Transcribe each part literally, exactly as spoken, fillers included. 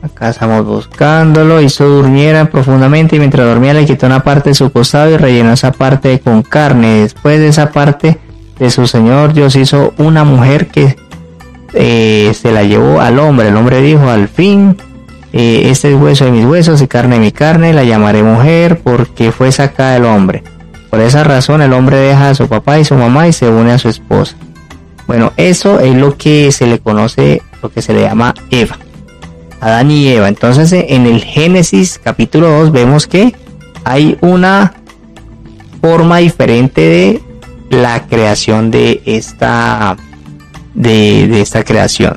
Acá estamos buscándolo. Hizo durmiera profundamente y mientras dormía le quitó una parte de su costado y rellenó esa parte con carne. Después de esa parte de su Señor Dios hizo una mujer que eh, se la llevó al hombre. El hombre dijo: al fin, eh, este es hueso de mis huesos y carne de mi carne, la llamaré mujer porque fue sacada del hombre. Por esa razón el hombre deja a su papá y su mamá y se une a su esposa. Bueno, eso es lo que se le conoce, lo que se le llama Eva. Adán y Eva. Entonces en el Génesis capítulo dos vemos que hay una forma diferente de la creación de esta de, de esta creación.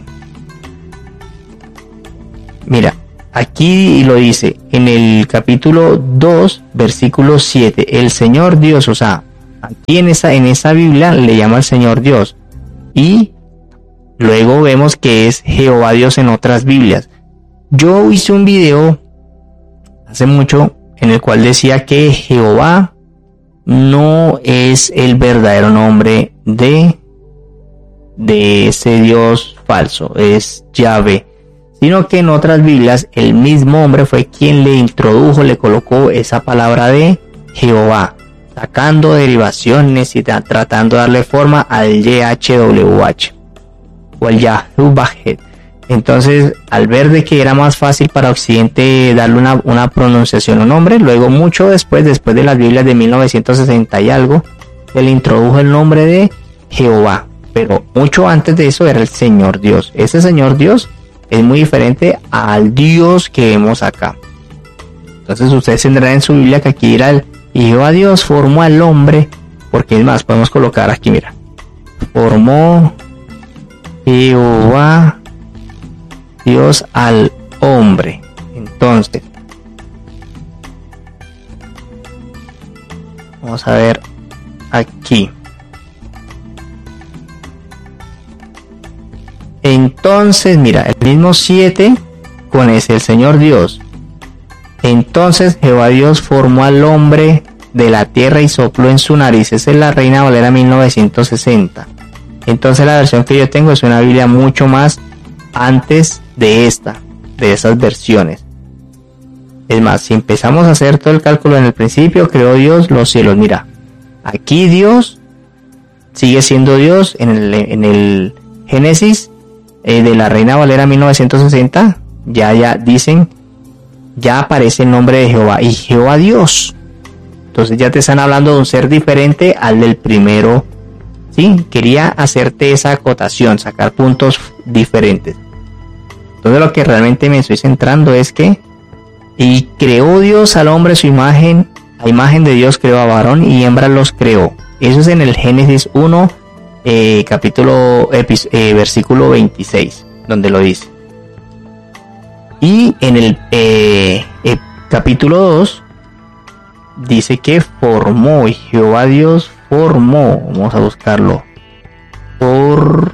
Mira, aquí lo dice en el capítulo dos versículo siete, el Señor Dios, o sea, aquí en esa, en esa Biblia le llama al Señor Dios, y luego vemos que es Jehová Dios en otras Biblias. Yo hice un video hace mucho en el cual decía que Jehová no es el verdadero nombre de, de ese Dios falso, es Yahvé, sino que en otras Biblias el mismo hombre fue quien le introdujo, le colocó esa palabra de Jehová, sacando derivaciones y tratando de darle forma al Y H W H o al Yahuwah. Entonces, al ver de que era más fácil para Occidente darle una, una pronunciación a un nombre, luego mucho después, después de las Biblias de mil novecientos sesenta y algo, se le introdujo el nombre de Jehová. Pero mucho antes de eso era el Señor Dios. Ese Señor Dios es muy diferente al Dios que vemos acá. Entonces ustedes tendrán en su Biblia que aquí era el y Jehová Dios formó al hombre, porque es más, podemos colocar aquí, mira, formó Jehová Dios al hombre. Entonces vamos a ver aquí. Entonces mira, el mismo siete con ese, el Señor Dios. Entonces Jehová Dios formó al hombre de la tierra y sopló en su nariz. Esa es la Reina Valera mil novecientos sesenta. Entonces la versión que yo tengo es una Biblia mucho más antes de esta, de esas versiones. Es más, si empezamos a hacer todo el cálculo en el principio, creó Dios los cielos. Mira, aquí Dios sigue siendo Dios en el, en el Génesis eh, de la Reina Valera mil novecientos sesenta. Ya, ya dicen, ya aparece el nombre de Jehová y Jehová Dios. Entonces ya te están hablando de un ser diferente al del primero. Sí, quería hacerte esa acotación, sacar puntos diferentes. Entonces lo que realmente me estoy centrando es que y creó Dios al hombre su imagen, a imagen de Dios creó a varón y hembra los creó. Eso es en el Génesis uno, eh, capítulo, epi- eh, versículo veintiséis, donde lo dice. Y en el eh, eh, capítulo dos dice que formó, y Jehová Dios formó, vamos a buscarlo, por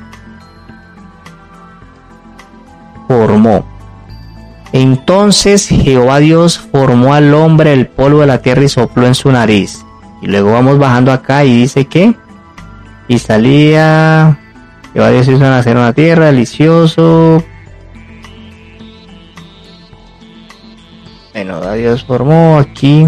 formó. Entonces Jehová Dios formó al hombre del polvo de la tierra y sopló en su nariz. Y luego vamos bajando acá y dice que y salía Jehová Dios hizo nacer una tierra delicioso. Bueno, Dios formó aquí.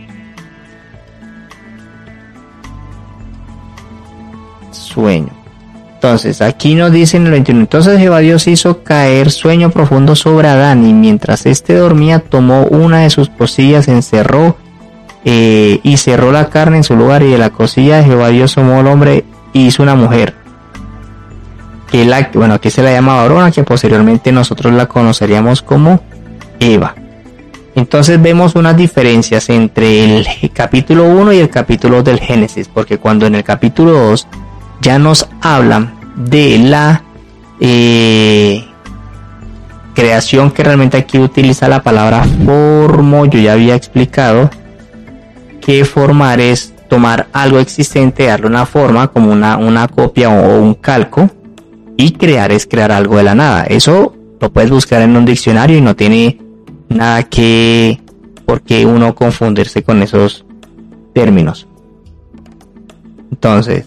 Sueño. Entonces, aquí nos dice en el veintiuno, entonces Jehová Dios hizo caer sueño profundo sobre Adán, y mientras éste dormía, tomó una de sus costillas, encerró eh, y cerró la carne en su lugar, y de la costilla de Jehová Dios tomó al hombre y hizo una mujer. Que la, bueno, aquí se la llama varona, que posteriormente nosotros la conoceríamos como Eva. Entonces vemos unas diferencias entre el capítulo uno y el capítulo dos del Génesis, porque cuando en el capítulo dos ya nos hablan de la eh, creación, que realmente aquí utiliza la palabra formó. Yo ya había explicado que formar es tomar algo existente, darle una forma como una, una copia o un calco, y crear es crear algo de la nada. Eso lo puedes buscar en un diccionario y no tiene nada que por qué uno confundirse con esos términos. Entonces,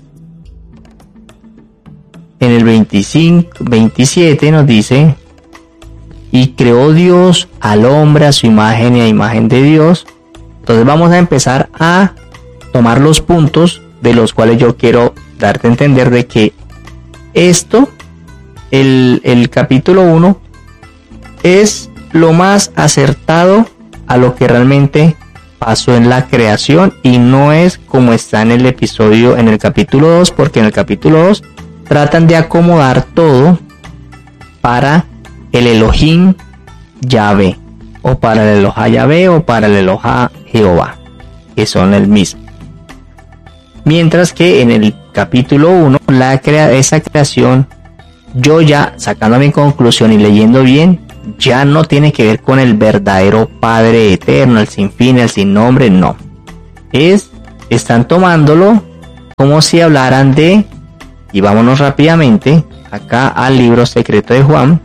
en el veinticinco, veintisiete nos dice, y creó Dios al hombre a su imagen y a imagen de Dios. Entonces vamos a empezar a tomar los puntos de los cuales yo quiero darte a entender de que esto, el, el capítulo uno, es lo más acertado a lo que realmente pasó en la creación, y no es como está en el episodio, en el capítulo dos, porque en el capítulo dos tratan de acomodar todo para el Elohim Yahvé, o para el Eloha Yahvé, o para el Eloha Jehová, que son el mismo. Mientras que en el capítulo uno, la crea esa creación, yo ya sacando mi conclusión y leyendo bien, ya no tiene que ver con el verdadero Padre eterno, el sin fin, el sin nombre, no. Es, están tomándolo como si hablaran de, y vámonos rápidamente acá al libro secreto de Juan.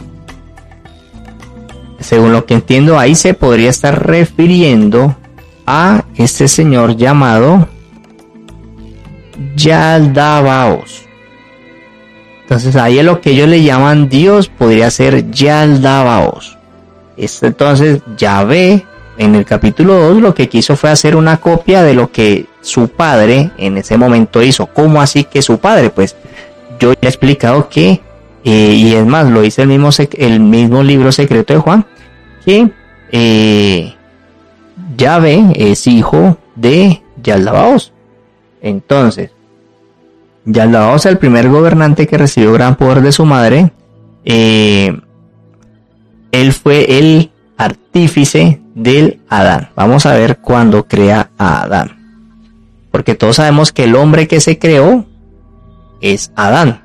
Según lo que entiendo, ahí se podría estar refiriendo a este señor llamado Yaldabaoth. Entonces ahí es lo que ellos le llaman Dios, podría ser Yaldabaoth. Entonces Yahvé en el capítulo dos lo que quiso fue hacer una copia de lo que su padre en ese momento hizo. ¿Cómo así que su padre? Pues yo ya he explicado que, eh, y es más, lo dice el mismo, el mismo libro secreto de Juan, que eh, Yahvé es hijo de Yaldabaoth. Entonces, Yaldabaoth, el primer gobernante que recibió gran poder de su madre, eh, él fue el artífice del Adán. Vamos a ver cuándo crea a Adán, porque todos sabemos que el hombre que se creó es Adán.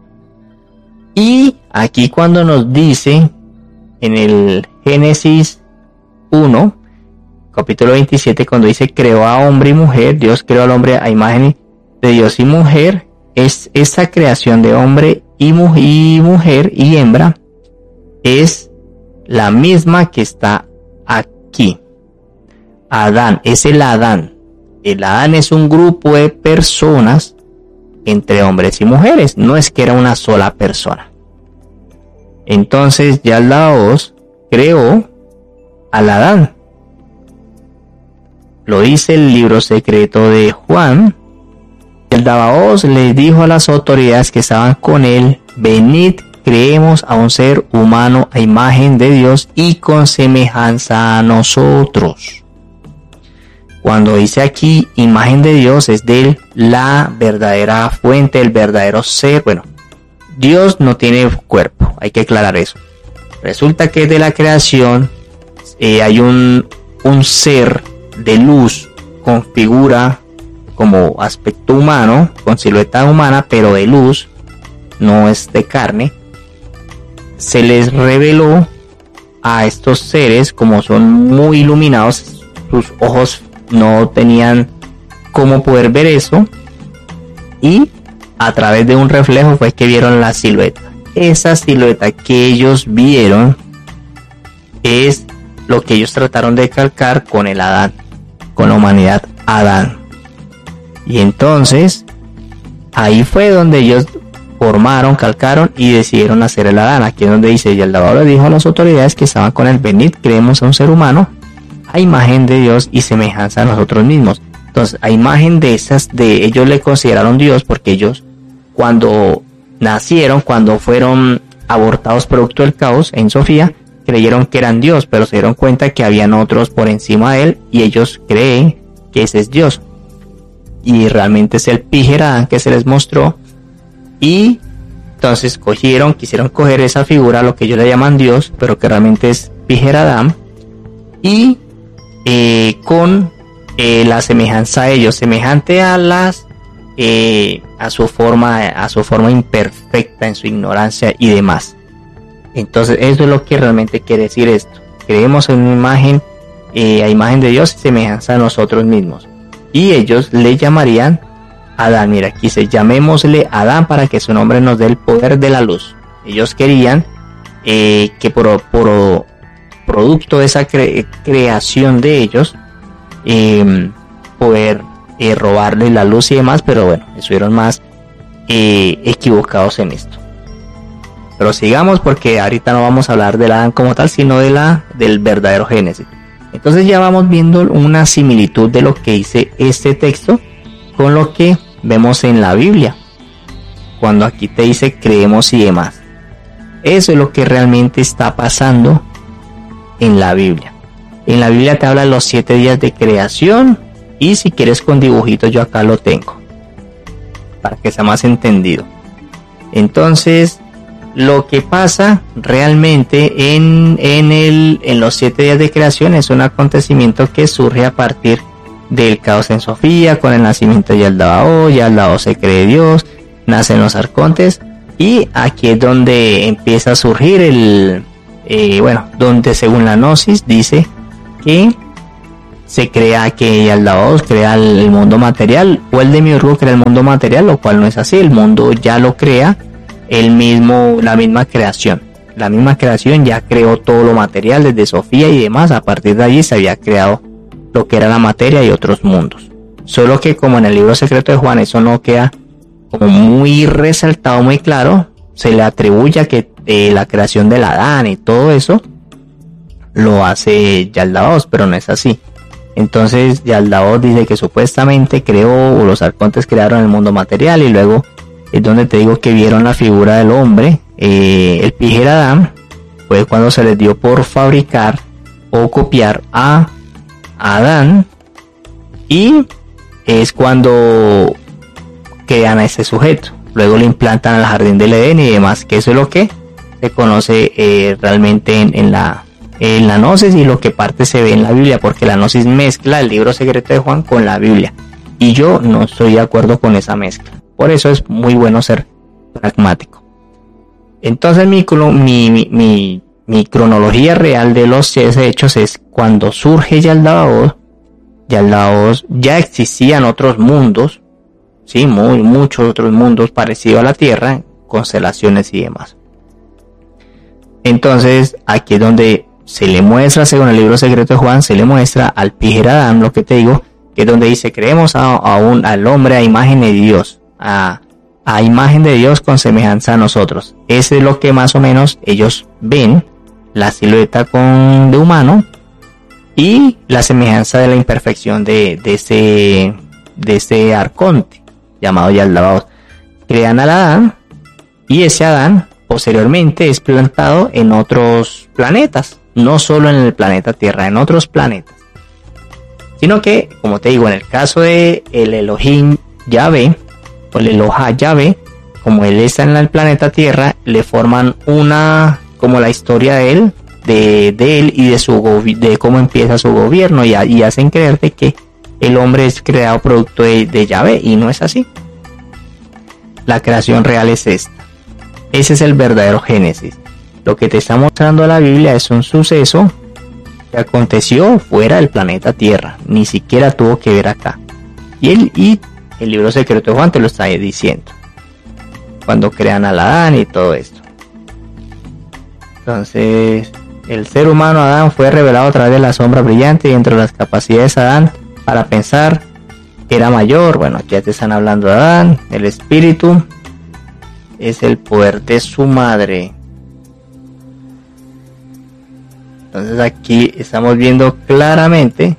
Y aquí cuando nos dice en el Génesis uno, capítulo veintisiete, cuando dice creó a hombre y mujer, Dios creó al hombre a imagen de Dios y mujer, es esta creación de hombre y, mu- y mujer y hembra es la misma que está aquí. Adán, es el Adán. El Adán es un grupo de personas entre hombres y mujeres, no es que era una sola persona. Entonces Yaldabaoth creó al Adán. Lo dice el libro secreto de Juan. Yaldabaoth le dijo a las autoridades que estaban con él: venid, creemos a un ser humano a imagen de Dios y con semejanza a nosotros. Cuando dice aquí imagen de Dios, es de la verdadera fuente, el verdadero ser. Bueno, Dios no tiene cuerpo, hay que aclarar eso. Resulta que de la creación eh, hay un, un ser de luz con figura como aspecto humano, con silueta humana, pero de luz, no es de carne. Se les reveló a estos seres, como son muy iluminados, sus ojos no tenían cómo poder ver eso, y a través de un reflejo fue que vieron la silueta. Esa silueta que ellos vieron es lo que ellos trataron de calcar con el Adán, con la humanidad Adán. Y entonces ahí fue donde ellos formaron, calcaron y decidieron hacer el Adán. Aquí es donde dice: Yaldabaoth le dijo a las autoridades que estaban con él: venid, creemos a un ser humano a imagen de Dios y semejanza a nosotros mismos. Entonces, a imagen de esas, de ellos le consideraron Dios, porque ellos cuando nacieron, cuando fueron abortados producto del caos en Sofía, creyeron que eran Dios, pero se dieron cuenta que habían otros por encima de él y ellos creen que ese es Dios. Y realmente es el Pijer que se les mostró, y entonces cogieron, quisieron coger esa figura, lo que ellos le llaman Dios, pero que realmente es Pijer Adam, y eh, con eh, la semejanza a ellos, semejante a las eh, a su forma, a su forma imperfecta en su ignorancia y demás. Entonces eso es lo que realmente quiere decir esto: creemos en una imagen, eh, a imagen de Dios y semejanza a nosotros mismos. Y ellos le llamarían Adán. Mira, aquí dice: llamémosle Adán para que su nombre nos dé el poder de la luz. Ellos querían eh, que por, por producto de esa cre- creación de ellos eh, poder eh, robarle la luz y demás, pero bueno, estuvieron más eh, equivocados en esto. pero sigamos porque ahorita no vamos a hablar del Adán como tal, sino de la, del verdadero Génesis. Entonces ya vamos viendo una similitud de lo que dice este texto con lo que vemos en la Biblia, cuando aquí te dice creemos y demás. Eso es lo que realmente está pasando en la Biblia. En la Biblia te habla de los siete días de creación, y si quieres con dibujitos yo acá lo tengo para que sea más entendido. Entonces lo que pasa realmente en, en, el, en los siete días de creación es un acontecimiento que surge a partir del caos en Sofía, con el nacimiento de Yaldabaoth. Yaldabaoth se cree Dios, nacen los arcontes, y aquí es donde empieza a surgir el, eh, bueno, donde según la Gnosis dice que se crea que Yaldabaoth crea el, el mundo material, o el Demiurgo crea el mundo material, lo cual no es así. El mundo ya lo crea el mismo, la misma creación. La misma creación ya creó todo lo material desde Sofía y demás. A partir de allí se había creado lo que era la materia y otros mundos. Solo que como en el libro secreto de Juan eso no queda como muy resaltado, muy claro, se le atribuye a que eh, la creación del Adán y todo eso lo hace Yaldabaoth, pero no es así. Entonces Yaldabaoth dice que supuestamente creó, o los arcontes crearon el mundo material, y luego es donde te digo que vieron la figura del hombre. Eh, el Pijer Adán fue cuando se les dio por fabricar o copiar a Adán, y es cuando crean a ese sujeto. Luego lo implantan al jardín del Edén y demás, que eso es lo que se conoce eh, realmente en, en la en la Gnosis, y lo que parte se ve en la Biblia, porque la Gnosis mezcla el libro secreto de Juan con la Biblia, y yo no estoy de acuerdo con esa mezcla. Por eso es muy bueno ser pragmático. Entonces mi, mi, mi, mi, mi cronología real de los hechos es cuando surge Yaldabaoth. Yaldabaoth ya existían otros mundos, sí, muy, muchos otros mundos parecidos a la Tierra, constelaciones y demás. Entonces aquí es donde se le muestra, según el libro secreto de Juan, se le muestra al Pijer Adán, lo que te digo, que es donde dice creemos a, a un, al hombre a imagen de Dios, a, a imagen de Dios con semejanza a nosotros. Ese es lo que más o menos ellos ven, la silueta con, de humano, y la semejanza de la imperfección de, de este de este arconte llamado Yaldabaoth. Crean al Adán, y ese Adán posteriormente es plantado en otros planetas, no solo en el planeta Tierra, en otros planetas, sino que, como te digo, en el caso de el Elohim Yahvé, o el Eloha Yahvé, como él está en el planeta Tierra, le forman una, como la historia de él, de, de él y de su de cómo empieza su gobierno, y, y hacen creerte que el hombre es creado producto de, de Yahvé, y no es así. La creación real es esta. Ese es el verdadero Génesis. Lo que te está mostrando la Biblia es un suceso que aconteció fuera del planeta Tierra, ni siquiera tuvo que ver acá. Y el, y el libro secreto de Juan te lo está diciendo, cuando crean al Adán y todo esto. Entonces, el ser humano Adán fue revelado a través de la sombra brillante, y entre las capacidades de Adán para pensar era mayor. Bueno, aquí ya te están hablando de Adán. El espíritu es el poder de su madre. Entonces aquí estamos viendo claramente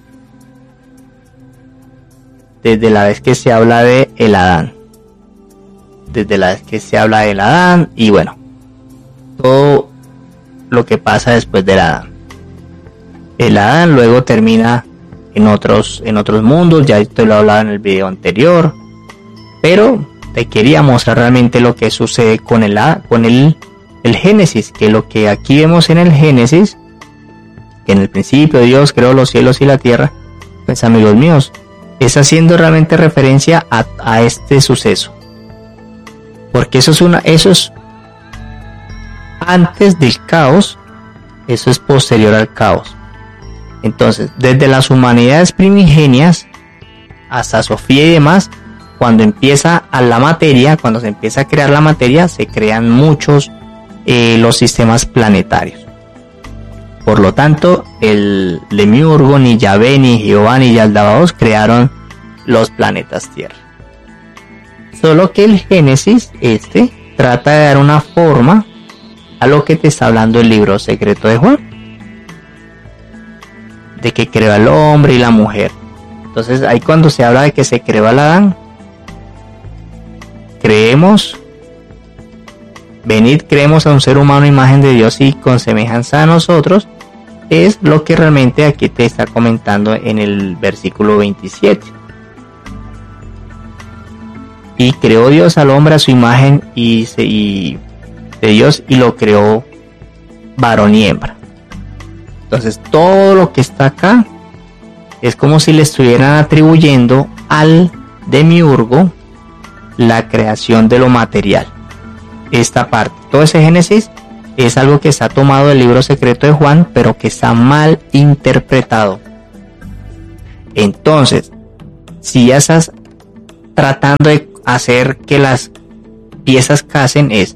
desde la vez que se habla de el Adán, desde la vez que se habla del Adán, y bueno, todo lo que pasa después del Adán. El Adán luego termina en otros en otros mundos, ya te lo he hablado en el video anterior, pero te quería mostrar realmente lo que sucede con el con el, el Génesis, que lo que aquí vemos en el Génesis, que en el principio Dios creó los cielos y la tierra, pues amigos míos, es haciendo realmente referencia a, a este suceso, porque eso es una eso es antes del caos, eso es posterior al caos. Entonces, desde las humanidades primigenias hasta Sofía y demás, cuando empieza a la materia, cuando se empieza a crear la materia, se crean muchos eh, los sistemas planetarios. Por lo tanto, el Demiurgo, ni Yahvé, ni Jehová, ni Yaldabaoth crearon los planetas Tierra. Solo que el Génesis, este, trata de dar una forma a lo que te está hablando el libro secreto de Juan, de que creó al hombre y la mujer. Entonces ahí cuando se habla de que se creó al Adán, creemos, venid, creemos a un ser humano imagen de Dios y con semejanza a nosotros, es lo que realmente aquí te está comentando en el versículo veintisiete. Y creó Dios al hombre a su imagen y, se, y de Dios, y lo creó varón y hembra. Entonces todo lo que está acá es como si le estuvieran atribuyendo al demiurgo la creación de lo material. Esta parte, todo ese Génesis, es algo que está tomado del libro secreto de Juan, pero que está mal interpretado. Entonces, si ya estás tratando de hacer que las piezas casen, es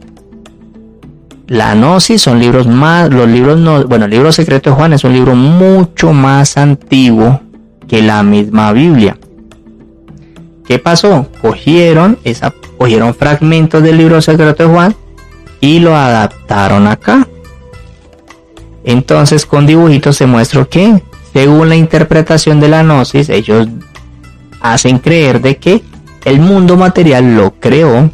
la Gnosis, son libros más, los libros no, bueno, el libro secreto de Juan es un libro mucho más antiguo que la misma Biblia. ¿Qué pasó? Cogieron esa, cogieron fragmentos del libro secreto de Juan y lo adaptaron acá. Entonces con dibujitos se muestra que, según la interpretación de la Gnosis, ellos hacen creer de que el mundo material lo creó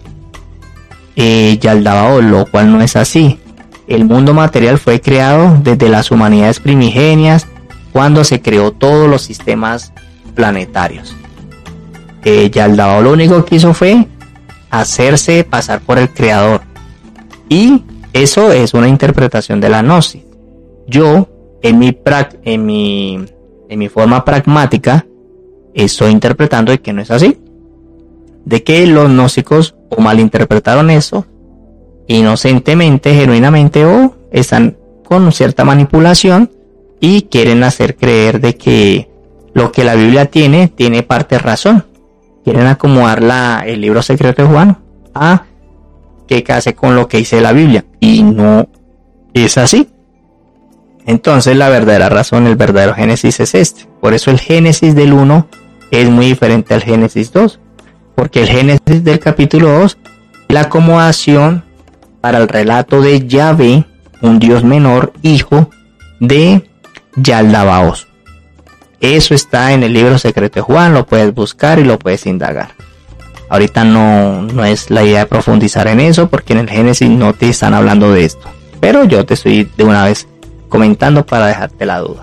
eh, Yaldabaoth, lo cual no es así. El mundo material fue creado desde las humanidades primigenias, cuando se creó todos los sistemas planetarios. Eh, Yaldabaoth lo único que hizo fue hacerse pasar por el creador, y eso es una interpretación de la Gnosis. Yo en mi, pra- en mi, en mi forma pragmática estoy interpretando de que no es así, de que los gnósticos o malinterpretaron eso inocentemente, genuinamente, o están con cierta manipulación y quieren hacer creer de que lo que la Biblia tiene tiene parte de razón. Quieren acomodar la, el libro secreto de Juan a que case con lo que dice la Biblia, y no es así. Entonces la verdadera razón, el verdadero Génesis es este. Por eso el Génesis del uno es muy diferente al Génesis dos, porque el Génesis del capítulo dos es la acomodación para el relato de Yahvé, un Dios menor, hijo de Yaldabaoth. Eso está en el libro secreto de Juan, lo puedes buscar y lo puedes indagar. Ahorita no, no es la idea de profundizar en eso, porque en el Génesis no te están hablando de esto, pero yo te estoy de una vez comentando para dejarte la duda.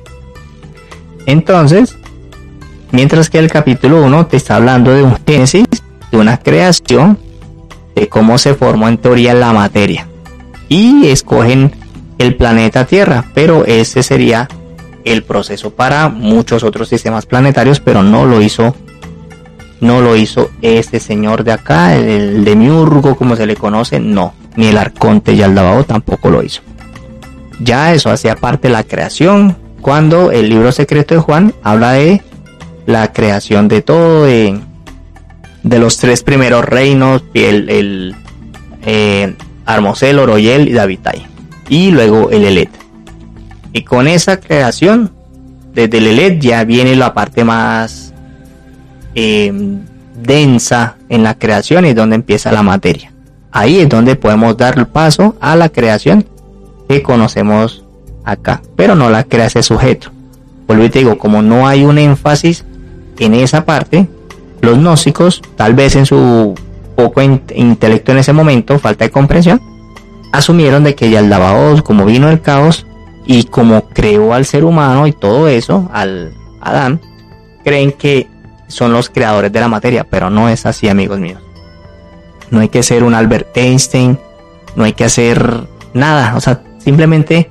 Entonces, mientras que el capítulo uno te está hablando de un Génesis, de una creación, de cómo se formó en teoría la materia, y escogen el planeta Tierra, pero ese sería el proceso para muchos otros sistemas planetarios, pero no lo hizo no lo hizo este señor de acá, el, el demiurgo como se le conoce, no, ni el arconte Yaldabaoth tampoco lo hizo. Ya eso hacía parte de la creación, cuando el libro secreto de Juan habla de la creación de todo, de, de los tres primeros reinos, el, el eh, Armosel, Oroyel y Davitai, y luego el Elet. Y con esa creación, desde el Elet ya viene la parte más eh, densa en la creación, y es donde empieza la materia. Ahí es donde podemos dar el paso a la creación que conocemos acá, pero no la crea ese sujeto. Vuelvo y te digo, como no hay un énfasis en esa parte, los gnósticos, tal vez en su poco in- intelecto en ese momento, falta de comprensión, asumieron de que Yaldabaoth, como vino el caos y como creó al ser humano y todo eso, al Adán, creen que son los creadores de la materia, pero no es así, amigos míos. No hay que ser un Albert Einstein, no hay que hacer nada, o sea, simplemente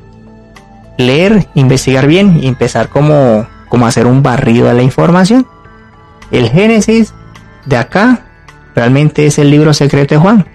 leer, investigar bien y empezar como, como hacer un barrido de la información. El Génesis de acá realmente es el libro secreto de Juan.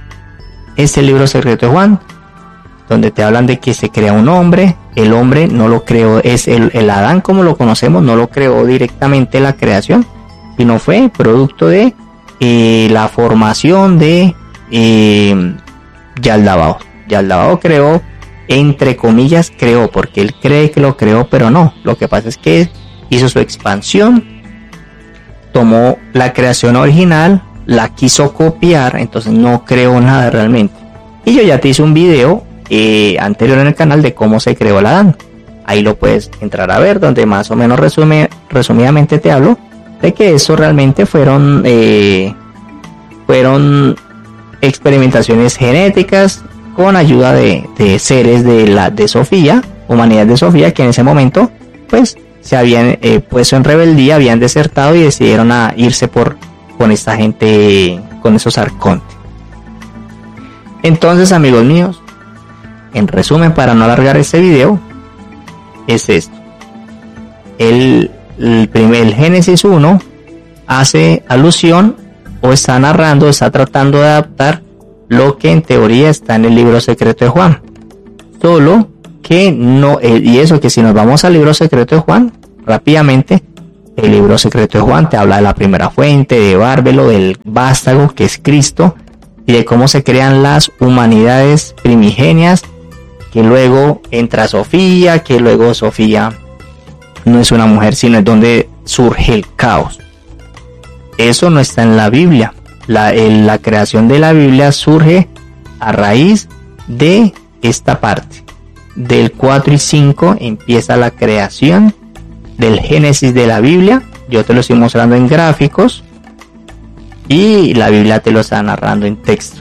Es el libro secreto de Juan, donde te hablan de que se crea un hombre. El hombre no lo creó, es el, el Adán como lo conocemos, no lo creó directamente la creación, sino fue producto de eh, la formación de eh, Yaldabaoth. Yaldabaoth creó, entre comillas creó, porque él cree que lo creó, pero no. Lo que pasa es que hizo su expansión, tomó la creación original, la quiso copiar, entonces no creó nada realmente. Y yo ya te hice un video eh, anterior en el canal de cómo se creó el Adán. Ahí lo puedes entrar a ver, donde más o menos resume, resumidamente te hablo de que eso realmente fueron eh, fueron experimentaciones genéticas con ayuda de, de seres de la de Sofía, humanidad de Sofía, que en ese momento pues se habían eh, puesto en rebeldía, habían desertado y decidieron a irse por con esta gente, con esos arcontes. Entonces, amigos míos, en resumen, para no alargar este video, es esto. El, el primer el Génesis uno hace alusión o está narrando, está tratando de adaptar lo que en teoría está en el libro secreto de Juan. Solo que no, eh, y eso que si nos vamos al libro secreto de Juan, rápidamente, el libro secreto de Juan te habla de la primera fuente, de Bárbelo, del vástago que es Cristo, y de cómo se crean las humanidades primigenias, que luego entra Sofía, que luego Sofía no es una mujer, sino es donde surge el caos. Eso no está en la Biblia. La, el, la creación de la Biblia surge a raíz de esta parte. Del cuatro y cinco empieza la creación del Génesis de la Biblia. Yo te lo estoy mostrando en gráficos y la Biblia te lo está narrando en texto.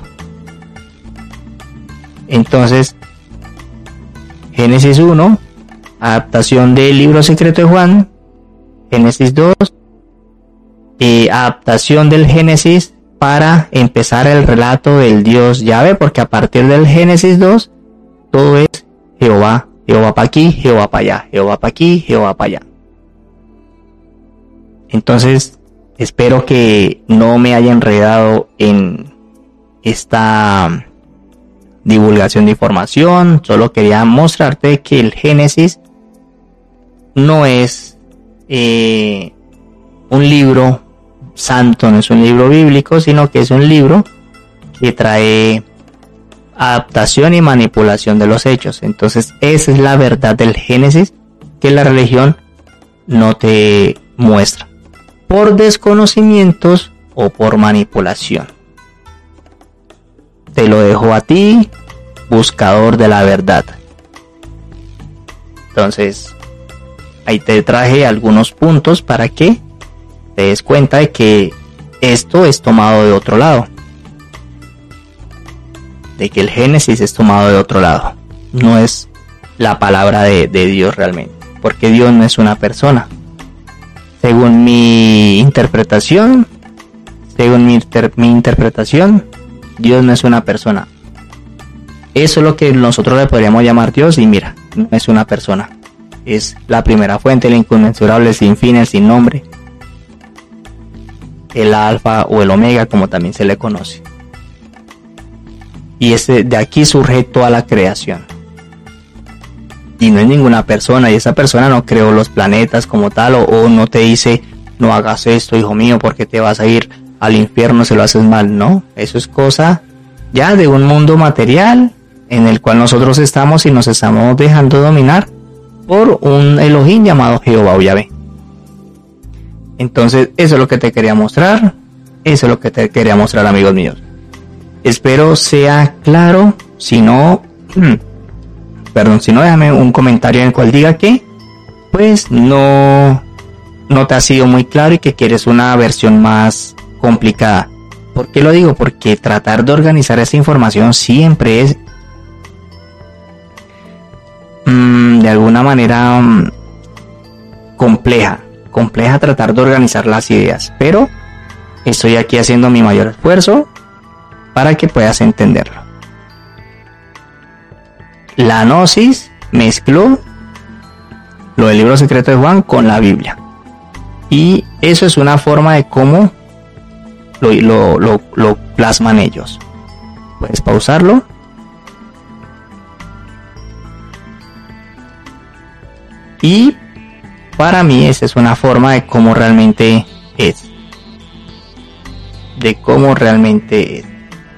Entonces, Génesis uno, adaptación del libro secreto de Juan. Génesis dos, eh, adaptación del Génesis para empezar el relato del Dios Yahvé, porque a partir del Génesis dos todo es Jehová, Jehová para aquí, Jehová para allá, Jehová para aquí, Jehová para allá. Entonces, espero que no me haya enredado en esta divulgación de información. Solo quería mostrarte que el Génesis no es eh, un libro santo, no es un libro bíblico, sino que es un libro que trae adaptación y manipulación de los hechos. Entonces esa es la verdad del Génesis que la religión no te muestra por desconocimientos o por manipulación. Te lo dejo a ti, buscador de la verdad. Entonces ahí te traje algunos puntos para que te des cuenta de que esto es tomado de otro lado, de que el Génesis es tomado de otro lado, no es la palabra de, de Dios realmente, porque Dios no es una persona. Según mi interpretación, según mi, inter, mi interpretación, Dios no es una persona. Eso es lo que nosotros le podríamos llamar Dios, y mira, no es una persona. Es la primera fuente, el inconmensurable, el sin fin, el sin nombre, el alfa o el omega, como también se le conoce. Y ese, de aquí surge toda la creación. Y no es ninguna persona, y esa persona no creó los planetas como tal, o, o no te dice, no hagas esto, hijo mío, porque te vas a ir al infierno si lo haces mal. No, eso es cosa ya de un mundo material en el cual nosotros estamos y nos estamos dejando dominar por un Elohim llamado Jehová o Yahvé. Entonces eso es lo que te quería mostrar, eso es lo que te quería mostrar, amigos míos. Espero sea claro. Si no, perdón, si no, déjame un comentario en el cual diga que pues no, no te ha sido muy claro y que quieres una versión más complicada. ¿Por qué lo digo? Porque tratar de organizar esa información siempre es mmm, de alguna manera mmm, compleja, compleja tratar de organizar las ideas, pero estoy aquí haciendo mi mayor esfuerzo para que puedas entenderlo. La Gnosis mezcló lo del libro secreto de Juan con la Biblia, y eso es una forma de cómo lo, lo, lo, lo plasman ellos. Puedes pausarlo. Y para mí esa es una forma de cómo realmente es, de cómo realmente es.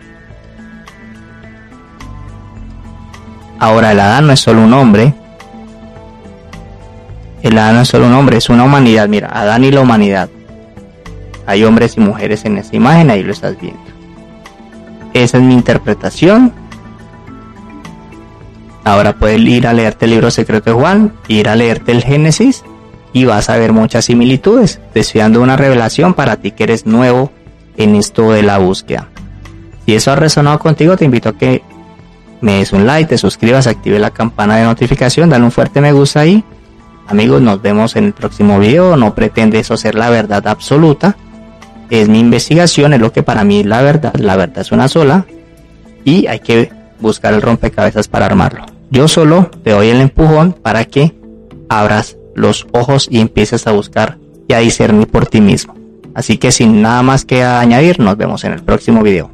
Ahora, el Adán no es solo un hombre. El Adán no es solo un hombre, es una humanidad. Mira, Adán y la humanidad. hay hombres y mujeres en esa imagen, ahí lo estás viendo. Esa es mi interpretación. Ahora puedes ir a leerte el libro secreto de Juan, ir a leerte el Génesis y vas a ver muchas similitudes. Te estoy dando una revelación para ti que eres nuevo en esto de la búsqueda. Si eso ha resonado contigo, te invito a que me des un like, te suscribas, active la campana de notificación, dale un fuerte me gusta ahí. Amigos, nos vemos en el próximo video. No pretende eso ser la verdad absoluta. Es mi investigación, es lo que para mí es la verdad. La verdad es una sola y hay que buscar el rompecabezas para armarlo. Yo solo te doy el empujón para que abras los ojos y empieces a buscar y a discernir por ti mismo. Así que sin nada más que añadir, nos vemos en el próximo video.